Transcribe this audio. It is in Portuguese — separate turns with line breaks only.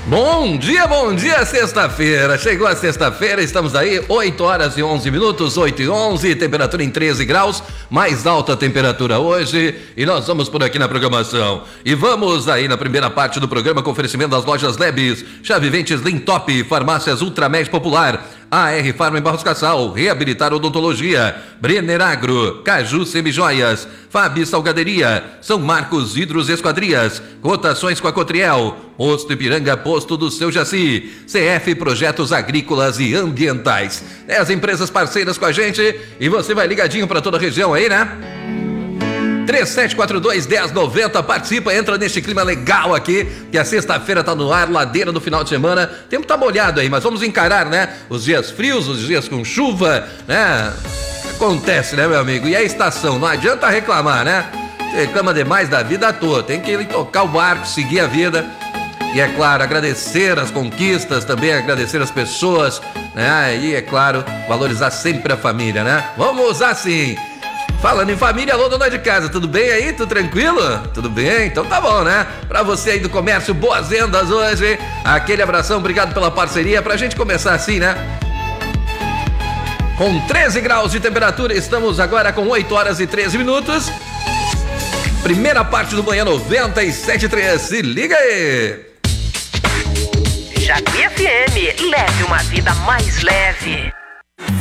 Bom dia, sexta-feira. Chegou a sexta-feira, estamos aí, 8 horas e 11 minutos, 8 e 11, temperatura em 13 graus, mais alta temperatura hoje, e nós vamos por aqui na programação. E vamos aí na primeira parte do programa com oferecimento das lojas Lebes, Chave Ventes Lintop, Farmácias Ultramed Popular, AR Farma em Barros Cassal, Reabilitar Odontologia, Brenner Agro, Caju Semijoias, Fabi Salgaderia, São Marcos Vidros Esquadrias, cotações com a Cotriel, Posto Ipiranga, Posto do Seu Jaci, CF Projetos Agrícolas e Ambientais. As empresas parceiras com a gente e você vai ligadinho para toda a região aí, né? 3742-1090, participa, entra neste clima legal aqui, que a sexta-feira tá no ar, ladeira no final de semana, o tempo tá molhado aí, mas vamos encarar, né? Os dias frios, os dias com chuva, né? Acontece, né, meu amigo? E a estação, não adianta reclamar, né? Você reclama demais da vida à toa, tem que ir tocar o barco, seguir a vida. E é claro, agradecer as conquistas, também agradecer as pessoas, né? E é claro, valorizar sempre a família, né? Vamos assim. Falando em família, alô, dona de casa, tudo bem aí? Tudo tranquilo? Tudo bem? Então tá bom, né? Pra você aí do comércio, boas vendas hoje. Aquele abração, obrigado pela parceria. Pra gente começar assim, né? Com 13 graus de temperatura, estamos agora com 8 horas e 13 minutos. Primeira parte do manhã 97.3, se liga aí!
Jacuí FM, leve uma vida mais leve.